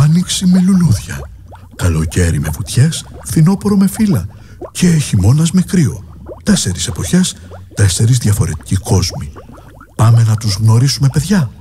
άνοιξη με λουλούδια, καλοκαίρι με βουτιές, φθινόπωρο με φύλλα και χειμώνας με κρύο. 4 εποχές, 4 διαφορετικοί κόσμοι. Πάμε να τους γνωρίσουμε, παιδιά.